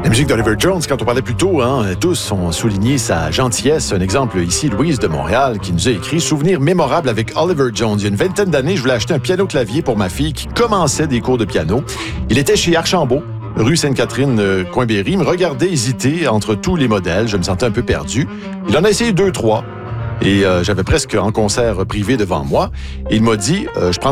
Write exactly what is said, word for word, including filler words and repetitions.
La musique d'Oliver Jones, quand on parlait plus tôt, hein, tous ont souligné sa gentillesse. Un exemple ici, Louise de Montréal, qui nous a écrit « Souvenir mémorable avec Oliver Jones. Il y a une vingtaine d'années, je voulais acheter un piano-clavier pour ma fille qui commençait des cours de piano. Il était chez Archambault, rue Sainte-Catherine, euh, Coinberry. Il me regardait hésiter entre tous les modèles. Je me sentais un peu perdu. Il en a essayé deux, trois. Et euh, j'avais presque un concert privé devant moi. Et il m'a dit euh, « Je prends